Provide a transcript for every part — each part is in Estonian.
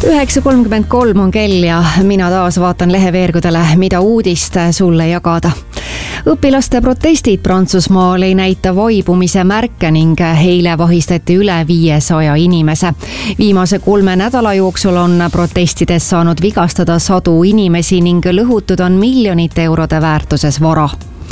9:33 on kell ja mina taas vaatan leheveergudele, mida uudist sulle jagada. Õpilaste protestid Prantsusmaal ei näita vaibumise märke ning eile vahistati üle 500 inimese. Viimase 3 nädala jooksul on protestides saanud vigastada sadu inimesi ning lõhutud on miljonite eurode väärtuses vara.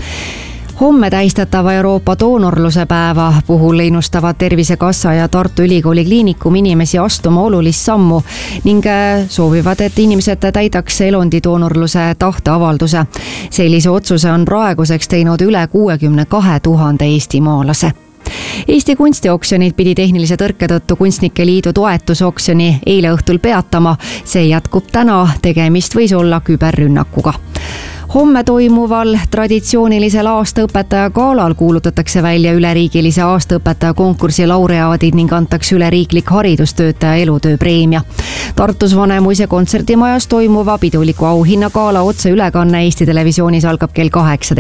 Homme tähistatava Euroopa doonorluse päeva puhul ennustavad Tervisekassa ja Tartu Ülikooli Kliinikum inimesi astuma olulist sammu ning soovivad, et inimesed täidaks elundidoonorluse tahteavalduse. Sellise otsuse on praeguseks teinud üle 62 000 eestimaalase. Eesti kunstioksjonid pidi tehnilise tõrke tõttu Kunstnike Liidu toetusoksjoni eile õhtul peatama. See jätkub täna, tegemist võis olla küberrünnakuga. Homme toimuval traditsioonilisel aastaõpetaja galal kuulutatakse välja üleriigilise aastaõpetaja konkursi laureaadid ning antakse üleriiklik haridustöötaja elutööpreemia. Tartus Vanemuise kontserdimajas toimuva piduliku auhinnagala otseülekanne Eesti Televisioonis algab kell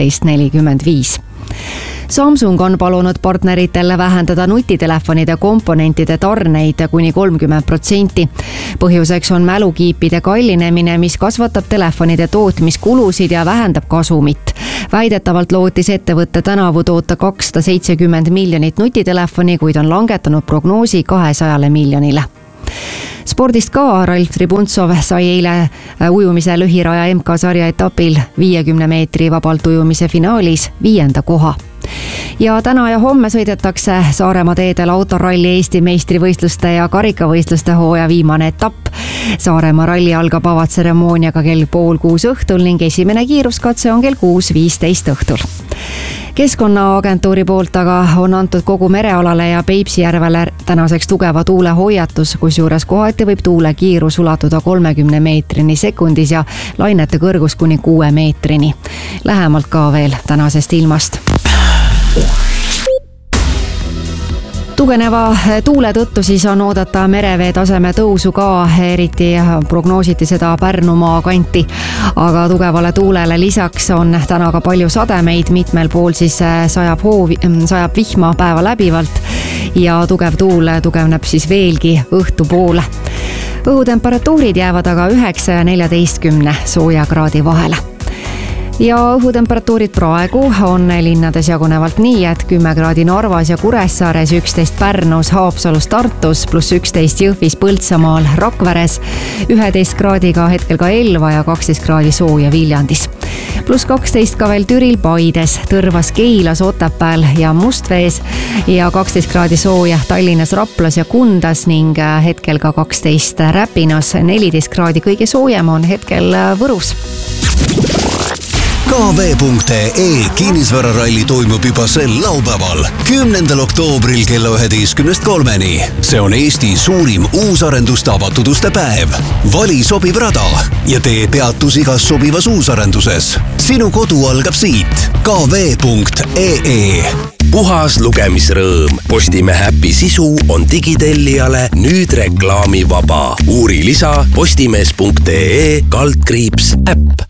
18:45. Samsung on palunud partneritele vähendada nutitelefonide komponentide tarneid kuni 30%. Põhjuseks on mälukiipide kallinemine, mis kasvatab telefonide tootmiskulusid ja vähendab kasumit. Väidetavalt lootis ettevõtte tänavu toota 270 miljonit nutitelefoni, kuid on langetanud prognoosi 200 miljonile. Spordist ka, Ralf Tribuntsov sai eile ujumise lühiraja MK-sarja etapil 50 meetri vabalt ujumise finaalis 5. koha. Ja täna ja homme sõidetakse Saaremaa teedel autoralli Eesti meistrivõistluste ja karikavõistluste hooaja viimane etapp. Saaremaa ralli algab avatseremooniaga kell 5:30 õhtul ning esimene kiiruskatse on kell 6:15 õhtul. Keskkonnaagentuuri poolt aga on antud kogu merealale ja Peipsi järvele tänaseks tugeva tuulehoiatus, kusjuures kohati võib tuule kiirus ulatuda 30 meetrini sekundis ja lainete kõrgus kuni 6 meetrini. Lähemalt ka veel tänasest ilmast. Tugeneva tuule tõttu siis on oodata merevee taseme tõusu ka, eriti prognoositi seda Pärnumaa kanti. Aga tugevale tuulele lisaks on täna ka palju sademeid, mitmel pool siis sajab vihma päeva läbivalt ja tugev tuul tugevneb siis veelgi õhtupoole. Õhutemperatuurid jäävad aga 9 ja 14 soojakraadi vahele. Ja õhutemperatuurid praegu on linnades jagunevalt nii, et 10 kraadi Narvas ja Kuressaares, 11 Pärnus, Haapsalus, Tartus, +11 Jõhvis, Põltsamaal, Rakveres, 11 kraadiga hetkel ka Elva ja 12 kraadi sooja Viljandis. +12 ka veel Türil, Paides, Tõrvas, Keilas, Otepääl ja Mustvees ja 12 kraadi sooja Tallinnas, Raplas ja Kundas ning hetkel ka 12 Räpinas, 14 kraadi kõige soojem on hetkel Võrus. KV.ee kinnisvararalli toimub juba sel laupäeval, 10. oktoobril kella 11:03. See on Eesti suurim uusarenduste avatud uste päev. Vali sobiv rada ja tee peatus igas sobivas uusarenduses. Sinu kodu algab siit. KV.ee Puhas lugemisrõõm. Postimehe äpi sisu on digitellijale nüüd reklaamivaba. Uuri lisa postimees.ee/äpp.